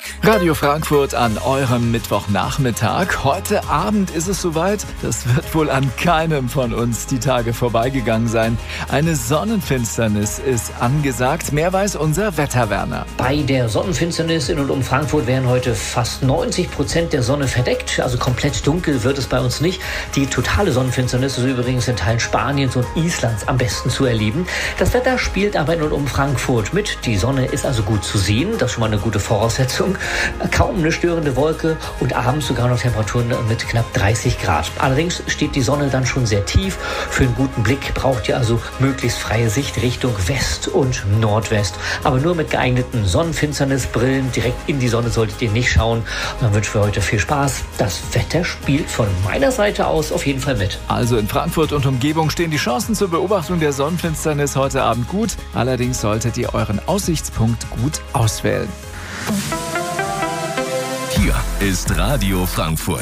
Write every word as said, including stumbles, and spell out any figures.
Radio Frankfurt an eurem Mittwochnachmittag. Heute Abend ist es soweit. Das wird wohl an keinem von uns die Tage vorbeigegangen sein. Eine Sonnenfinsternis ist angesagt. Mehr weiß unser Wetterwerner. Bei der Sonnenfinsternis in und um Frankfurt werden heute fast neunzig Prozent der Sonne verdeckt. Also komplett dunkel wird es bei uns nicht. Die totale Sonnenfinsternis ist übrigens in Teilen Spaniens und Islands am besten zu erleben. Das Wetter spielt aber in und um Frankfurt mit. Die Sonne ist also gut zu sehen. Das ist schon mal eine gute Voraussetzung. Kaum eine störende Wolke und abends sogar noch Temperaturen mit knapp dreißig Grad. Allerdings steht die Sonne dann schon sehr tief. Für einen guten Blick braucht ihr also möglichst freie Sicht Richtung West und Nordwest. Aber nur mit geeigneten Sonnenfinsternisbrillen direkt in die Sonne solltet ihr nicht schauen. Und dann wünschen wir heute viel Spaß. Das Wetter spielt von meiner Seite aus auf jeden Fall mit. Also in Frankfurt und Umgebung stehen die Chancen zur Beobachtung der Sonnenfinsternis heute Abend gut. Allerdings solltet ihr euren Aussichtspunkt gut auswählen. Hier ist Radio Frankfurt.